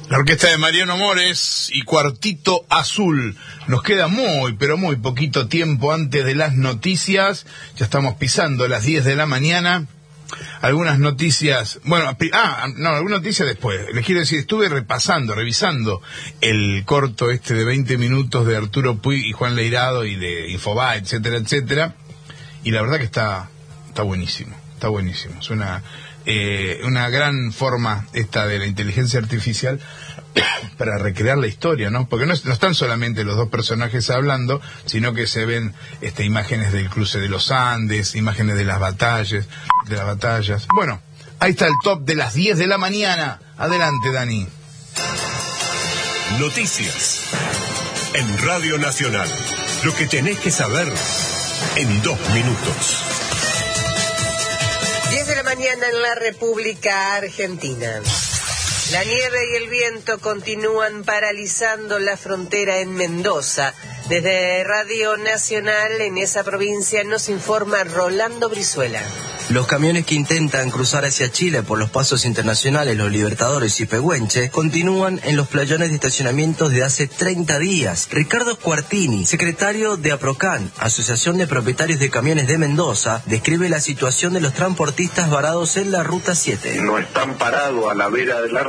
La orquesta de Mariano Mores y Cuartito Azul. Nos queda muy, pero muy poquito tiempo antes de las noticias. Ya estamos pisando las 10 de la mañana. Algunas noticias, algunas noticias después. Les quiero decir, estuve revisando el corto de 20 minutos de Arturo Puig y Juan Leirado y de Infobae, etcétera, etcétera. Y la verdad que está buenísimo, está buenísimo. Es una gran forma esta de la inteligencia artificial para recrear la historia, ¿no? Porque no están solamente los dos personajes hablando, sino que se ven imágenes del cruce de los Andes, imágenes de las batallas. Bueno, ahí está el top de las 10 de la mañana. Adelante, Dani. Noticias en Radio Nacional. Lo que tenés que saber en 2 minutos. 10 de la mañana en la República Argentina. La nieve y el viento continúan paralizando la frontera en Mendoza. Desde Radio Nacional en esa provincia nos informa Rolando Brizuela. Los camiones que intentan cruzar hacia Chile por los pasos internacionales Los Libertadores y Pehuenche continúan en los playones de estacionamientos de hace 30 días. Ricardo Squartini, secretario de APROCAN, Asociación de Propietarios de Camiones de Mendoza, describe la situación de los transportistas varados en la Ruta 7. No están parados a la vera de la